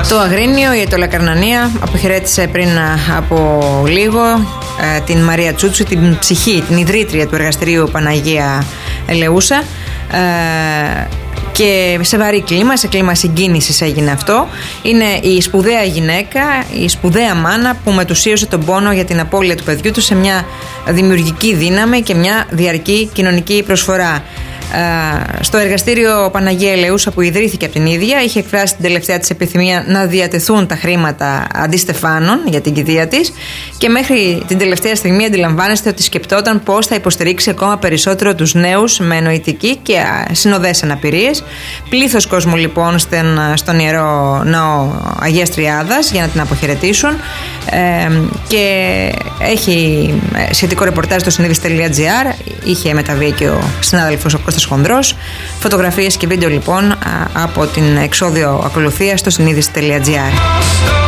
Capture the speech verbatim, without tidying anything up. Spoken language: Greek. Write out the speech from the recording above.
Το Αγρίνιο, η Αιτωλακαρνανία αποχαιρέτησε πριν από λίγο ε, την Μαρία Τσούτσου, την ψυχή, την ιδρύτρια του εργαστηρίου Παναγία Ελεούσα, ε, και σε βαρύ κλίμα, σε κλίμα συγκίνησης έγινε αυτό. Είναι η σπουδαία γυναίκα, η σπουδαία μάνα που μετουσίωσε τον πόνο για την απώλεια του παιδιού του σε μια δημιουργική δύναμη και μια διαρκή κοινωνική προσφορά. Στο εργαστήριο Παναγία Ελεούσα, που ιδρύθηκε από την ίδια, είχε εκφράσει την τελευταία της επιθυμία να διατεθούν τα χρήματα αντιστεφάνων για την κηδεία της, και μέχρι την τελευταία στιγμή αντιλαμβάνεστε ότι σκεπτόταν πώς θα υποστηρίξει ακόμα περισσότερο τους νέους με νοητική και συνοδές αναπηρίες. Πλήθος κόσμου λοιπόν στον Ιερό Ναό Αγίας Τριάδας για να την αποχαιρετήσουν, ε, και έχει σχετικό ρεπορτάζ στο συνείδηση τελεία τζι άρ. Είχε μεταβεί και ο συνάδελφος ο Κώστας Χονδρός. Φωτογραφίες και βίντεο λοιπόν από την εξώδιο ακολουθία στο συνείδηση τελεία τζι άρ.